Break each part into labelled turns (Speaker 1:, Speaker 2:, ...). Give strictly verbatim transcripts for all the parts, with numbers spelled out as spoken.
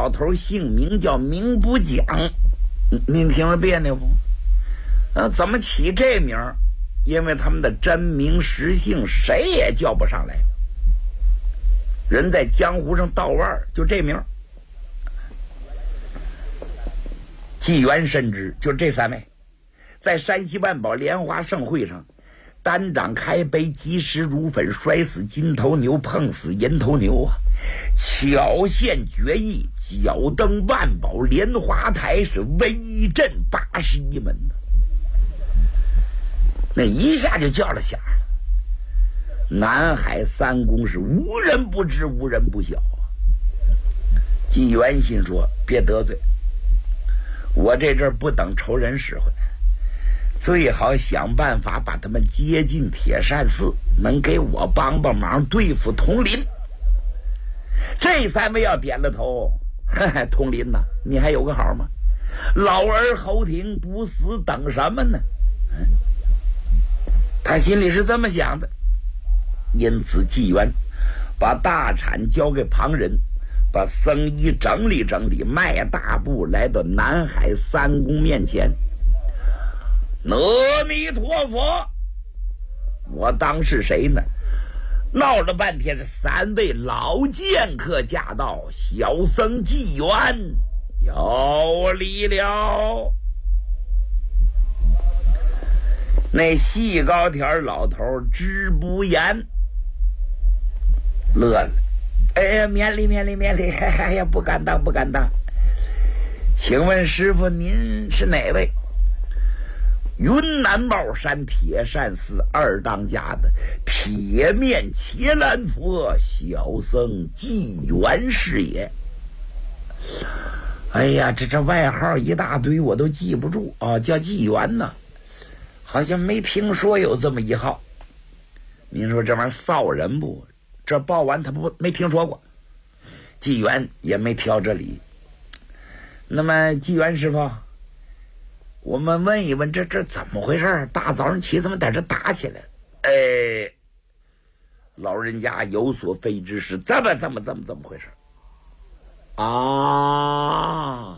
Speaker 1: 老头姓名叫名不讲，您听着别扭不？呃，怎么起这名？因为他们的真名实姓谁也叫不上来，人在江湖上道腕就这名。纪元深知，就这三位，在山西万宝莲花盛会上，单掌开杯，及时如粉，摔死金头牛，碰死银头牛啊！巧献绝艺，脚登万宝莲花台，是威震八十一门的。那一下就叫了响了。南海三公是无人不知，无人不晓啊。纪元心说：“别得罪。我这阵不等仇人使唤，最好想办法把他们接进铁扇寺，能给我帮帮忙对付统领。”这三位要点了头，嘿嘿，统领呐，你还有个好吗？老儿侯廷不死等什么呢？嗯，他心里是这么想的。因此纪元把大铲交给旁人，把僧衣整理整理，迈大步来到南海三公面前。阿弥陀佛，我当是谁呢？闹了半天是三位老剑客驾到，小僧纪元有礼了。那细高条老头知不言，乐了，哎呀，免礼免礼免礼，哎呀，不敢当不敢当。请问师傅您是哪位？云南帽山铁扇寺二当家的铁面伽蓝佛小僧纪元是也。哎呀，这这外号一大堆我都记不住啊，叫纪元呢，好像没听说有这么一号。您说这玩意儿臊人不？这报完他不没听说过，纪元也没挑这里。那么纪元师傅，我们问一问，这这怎么回事？大早上起怎么在这打起来？哎，老人家有所非知，是这么这么这么这么回事啊！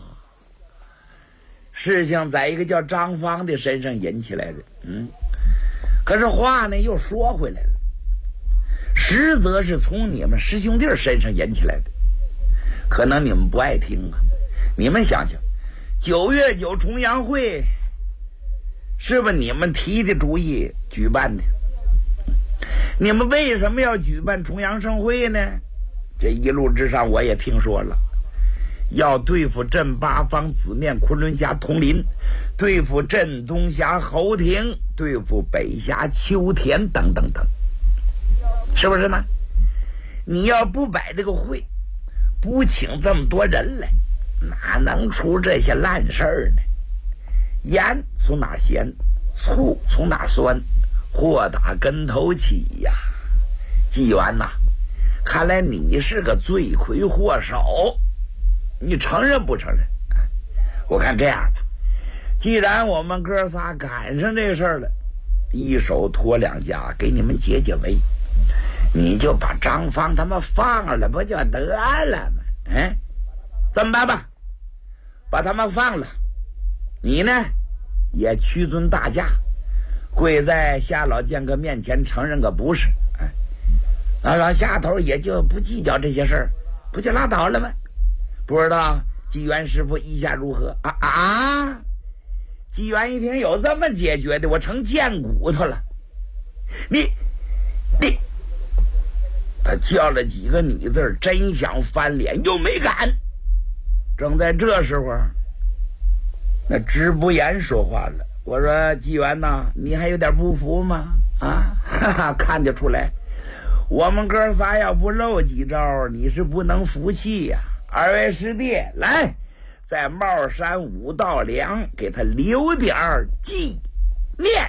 Speaker 1: 事情在一个叫张芳的身上引起来的，嗯，可是话呢又说回来了，实则是从你们师兄弟身上引起来的，可能你们不爱听啊。你们想想，九月九重阳会是不是你们提的主意举办的？你们为什么要举办重阳盛会呢？这一路之上我也听说了，要对付镇八方紫面昆仑峡统领，对付镇东峡侯廷，对付北峡秋田等等等，是不是呢？你要不摆这个会，不请这么多人来，哪能出这些烂事儿呢？盐从哪咸，醋从哪酸，祸打跟头起呀！纪元呐，看来你是个罪魁祸首，你承认不承认？我看这样吧，既然我们哥仨赶上这事儿了，一手托两家，给你们解解围，你就把张芳他们放了不就得了吗？嗯，这么办吧，把他们放了，你呢也屈尊大驾，跪在夏老剑客面前承认个不是，哎，啊，老夏头也就不计较这些事儿，不就拉倒了吗？不知道纪元师傅意下如何啊？啊！纪元一听有这么解决的，我成贱骨头了。你你，他叫了几个你字，真想翻脸又没敢。正在这时候，那知不言说话了，我说纪元呐，你还有点不服吗？啊，哈哈，看得出来，我们哥仨要不露几招，你是不能服气呀、啊。二位师弟，来，在帽山五道梁给他留点纪念。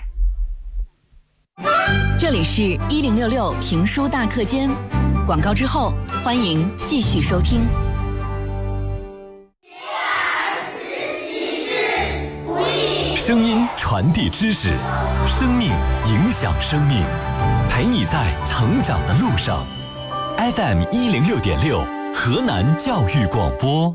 Speaker 2: 这里是一零六六评书大课间，广告之后欢迎继续收听。
Speaker 3: 声音传递知识，生命影响生命，陪你在成长的路上。F M 一零六点六，河南教育广播。